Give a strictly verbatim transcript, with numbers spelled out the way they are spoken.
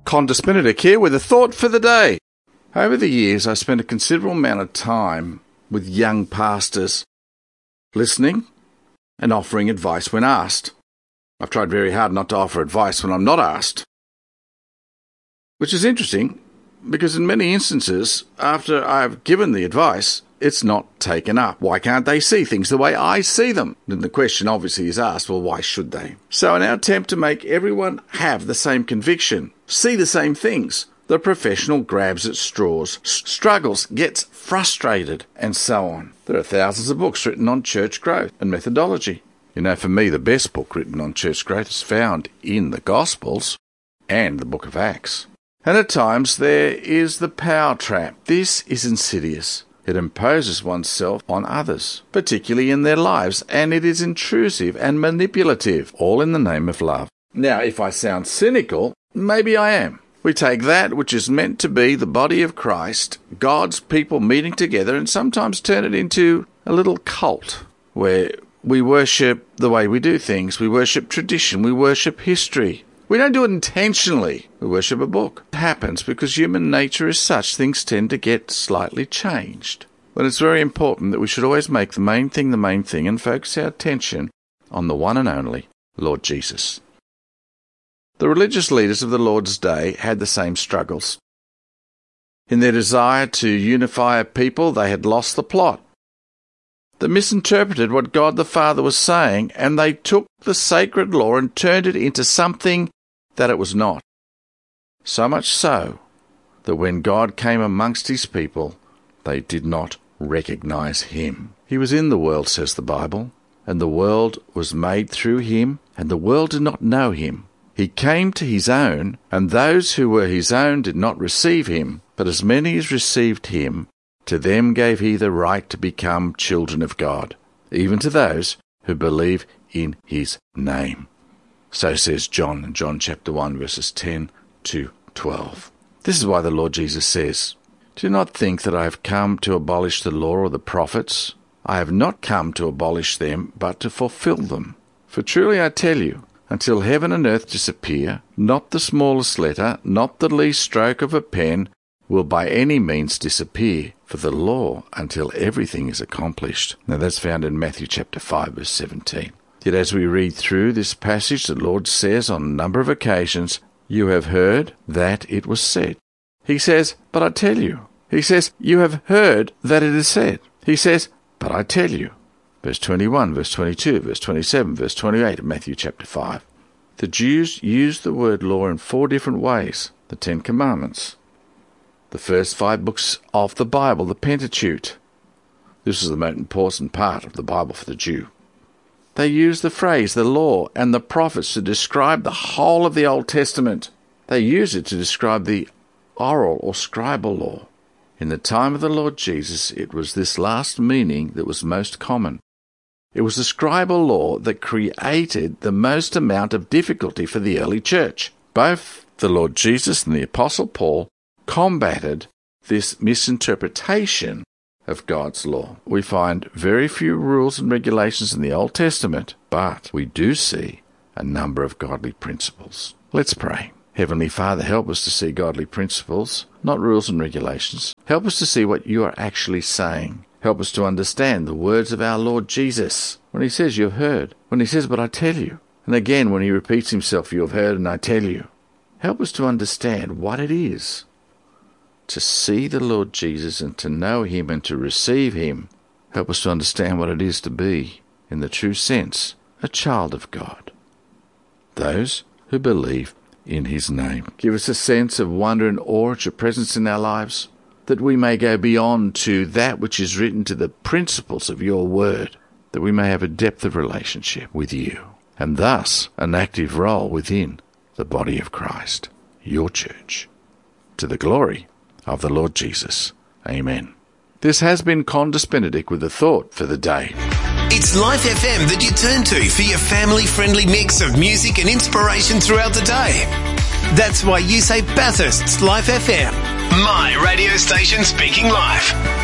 Condis Benedict here with a thought for the day. Over the years, I spent a considerable amount of time with young pastors, listening and offering advice when asked. I've tried very hard not to offer advice when I'm not asked, which is interesting because in many instances, after I've given the advice, it's not taken up. Why can't they see things the way I see them? And the question obviously is asked, well, why should they? So in our attempt to make everyone have the same conviction, see the same things, the professional grabs at straws, struggles, gets frustrated, and so on. There are thousands of books written on church growth and methodology. You know, for me, the best book written on church growth is found in the Gospels and the book of Acts. And at times there is the power trap. This is insidious. It imposes oneself on others, particularly in their lives, and it is intrusive and manipulative, all in the name of love. Now, if I sound cynical, maybe I am. We take that which is meant to be the body of Christ, God's people meeting together, and sometimes turn it into a little cult where we worship the way we do things. We worship tradition. We worship history. We don't do it intentionally. We worship a book. It happens because human nature is such, things tend to get slightly changed. But it's very important that we should always make the main thing the main thing and focus our attention on the one and only Lord Jesus. The religious leaders of the Lord's day had the same struggles. In their desire to unify a people, they had lost the plot. They misinterpreted what God the Father was saying, and they took the sacred law and turned it into something that it was not. So much so that when God came amongst his people, they did not recognize him. He was in the world, says the Bible, and the world was made through him, and the world did not know him. He came to his own, and those who were his own did not receive him, but as many as received him, to them gave he the right to become children of God, even to those who believe in his name. So says John in John chapter one, verses ten to twelve. This is why the Lord Jesus says, "Do not think that I have come to abolish the law or the prophets. I have not come to abolish them, but to fulfill them. For truly I tell you, until heaven and earth disappear, not the smallest letter, not the least stroke of a pen, will by any means disappear for the law until everything is accomplished." Now that's found in Matthew chapter five, verse seventeen. Yet as we read through this passage, the Lord says on a number of occasions, "You have heard that it was said." He says, "But I tell you." He says, "You have heard that it is said." He says, "But I tell you." Verse twenty-one, verse twenty-two, verse twenty-seven, verse twenty-eight of Matthew chapter five. The Jews used the word law in four different ways. The Ten Commandments, the first five books of the Bible, the Pentateuch. This is the most important part of the Bible for the Jew. They use the phrase, the law and the prophets, to describe the whole of the Old Testament. They use it to describe the oral or scribal law. In the time of the Lord Jesus, it was this last meaning that was most common. It was the scribal law that created the most amount of difficulty for the early church. Both the Lord Jesus and the Apostle Paul combated this misinterpretation of God's law. We find very few rules and regulations in the Old Testament, but we do see a number of godly principles. Let's pray. Heavenly Father, help us to see godly principles, not rules and regulations. Help us to see what you are actually saying. Help us to understand the words of our Lord Jesus. When he says, "You have heard." When he says, "But I tell you." And again, when he repeats himself, "You have heard and I tell you." Help us to understand what it is to see the Lord Jesus and to know him and to receive him. Help us to understand what it is to be, in the true sense, a child of God. Those who believe in his name. Give us a sense of wonder and awe at your presence in our lives, that we may go beyond to that which is written, to the principles of your word, that we may have a depth of relationship with you, and thus an active role within the body of Christ, your church, to the glory of the Lord Jesus. Amen. This has been Condis Benedict with a thought for the day. It's Life F M that you turn to for your family-friendly mix of music and inspiration throughout the day. That's why you say Bathurst's Life F M. My radio station speaking life.